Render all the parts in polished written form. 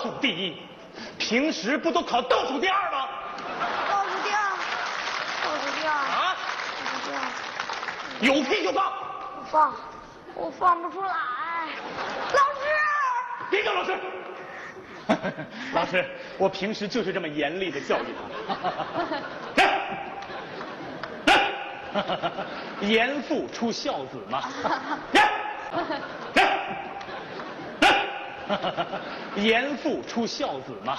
数第一，平时不都考倒数第二吗？ 倒数第二，倒数第二啊！ 倒数第二， 有屁就放！ 我放不出来。老师， 别叫老师。老师，我平时就是这么严厉的教育他。严父出孝子嘛。严父出孝子嘛。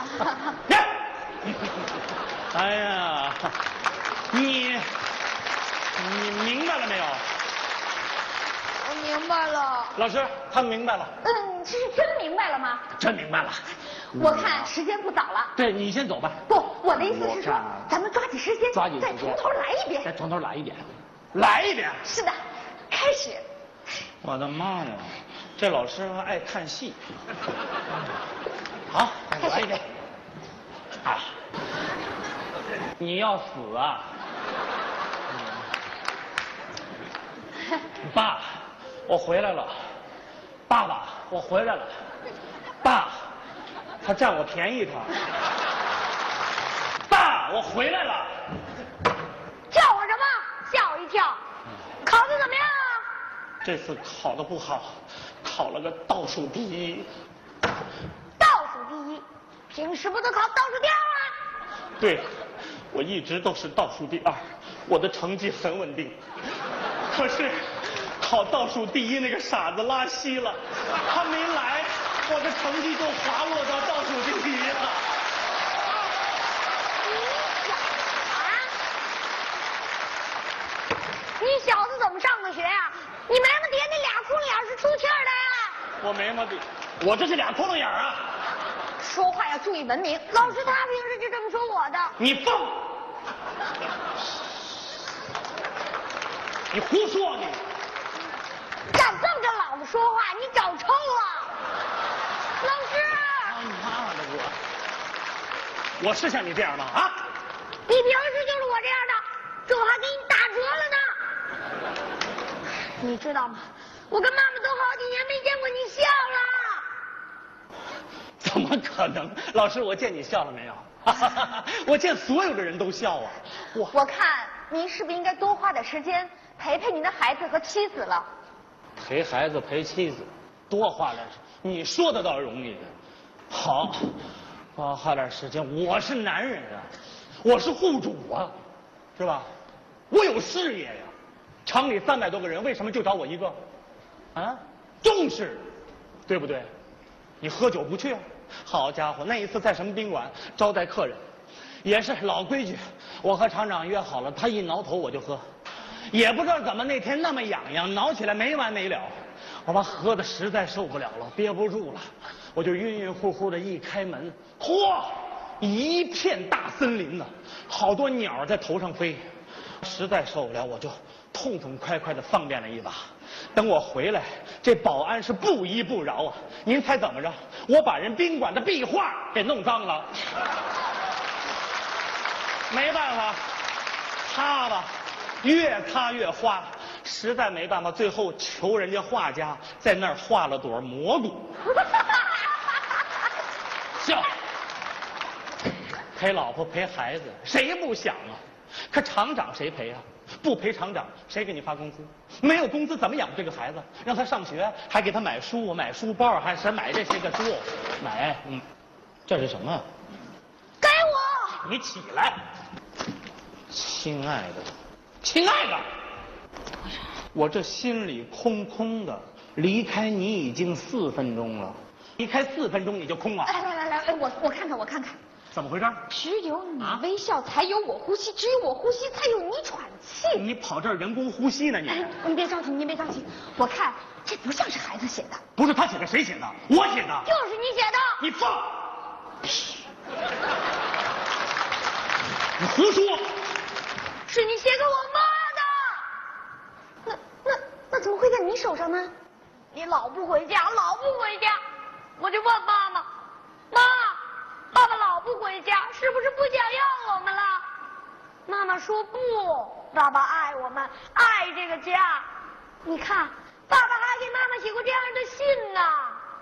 哎呀，你明白了没有？ 我明白了。 老师，他们明白了。 这是真明白了吗？ 真明白了。 我看时间不早了。 对，你先走吧。 不，我的意思是说，咱们抓紧时间， 抓紧时间， 再从头来一遍。 再从头来一遍，来一遍。 是的，开始。 我的妈呀，这老师还爱看戏。好，再来一遍。啊，你要死啊！爸，我回来了。爸爸，我回来了。爸，他占我便宜他。爸，我回来了。 叫我什么？吓我一跳。考得怎么样啊？ 这次考得不好，考了个倒数第一。 倒数第一，平时不都考倒数第二吗？ 对，我一直都是倒数第二，我的成绩很稳定。可是考倒数第一那个傻子拉稀了，他没来，我的成绩就滑落到倒数第一了。 你小子怎么上的学啊？你眉毛底下那俩窟窿眼是出气儿的呀？ 我眉毛底，我这是俩窟窿眼啊！ 说话要注意文明。老师他平时就这么说我的。 你放！你胡说你！ 敢这么跟老子说话，你找抽了！老师！ 你妈的我是像你这样吗？啊！ 你平时就是我这样的，这我还给你打折了呢。你知道吗？我跟妈妈都好几年没见过你笑了。 怎么可能？老师，我见你笑了没有？我见所有的人都笑啊！ 我看您是不是应该多花点时间陪陪您的孩子和妻子了？ 陪孩子陪妻子，多花点时间，你说的倒容易。好，多花点时间。我是男人啊，我是户主啊，是吧？我有事业呀。厂里300多个人，为什么就找我一个？啊，重视，对不对？你喝酒不去啊？好家伙，那一次在什么宾馆招待客人，也是老规矩，我和厂长约好了，他一挠头我就喝，也不知道怎么那天那么痒痒，挠起来没完没了，我把喝的实在受不了了，憋不住了，我就晕晕乎乎的一开门，嚯，一片大森林呢，好多鸟在头上飞，实在受不了，我就痛痛快快的方便了一把。等我回来，这保安是不依不饶啊！您猜怎么着？我把人宾馆的壁画给弄脏了。没办法，擦吧，越擦越花，实在没办法，最后求人家画家在那儿画了朵蘑菇。笑，陪老婆陪孩子，谁不想啊？可厂长谁陪啊？不陪厂长，谁给你发工资？没有工资怎么养这个孩子？让他上学，还给他买书、买书包，还是买这些个书？买，这是什么？ 给我！ 你起来，亲爱的，亲爱的，我这心里空空的，离开你已经4分钟了，离开4分钟你就空了。 来，我看看，我看看。 怎么回事？ 只有你微笑，才有我呼吸；只有我呼吸，才有你喘气。 你跑这儿人工呼吸呢？ 你别着急，您别着急。我看这不像是孩子写的。 不是他写的，谁写的？我写的。 就是你写的。 你放！你胡说！ 是你写给我妈的。那怎么会在你手上呢？你老不回家，老不回家，我就问妈妈，妈。爸爸老不回家，是不是不想要我们了？妈妈说不，爸爸爱我们，爱这个家。你看，爸爸还给妈妈写过这样的信呢。